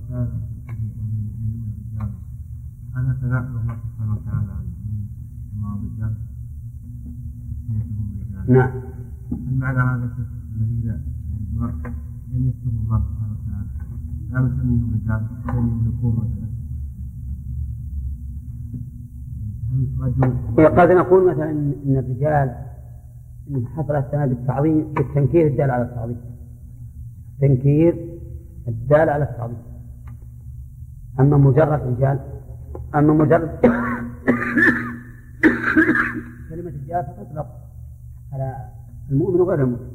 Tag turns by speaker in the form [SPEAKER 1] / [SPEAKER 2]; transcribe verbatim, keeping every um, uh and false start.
[SPEAKER 1] وتعالى هذا ثناء الله سبحانه وتعالى مع الرجال.
[SPEAKER 2] نعم.
[SPEAKER 1] المعنى هذا الذي لا لم يكتب الله سبحانه وتعالى لا نسميه رجال نسميه ذكور مثلا.
[SPEAKER 2] قد نقول مثلا ان الرجال ان حصل الثناء بالتعظيم بالتنكير الدال على التعظيم، تنكير الدال على التعظيم. اما مجرد رجال اما مجرد كلمه الرجال فتطلق على المؤمن وغير المؤمن.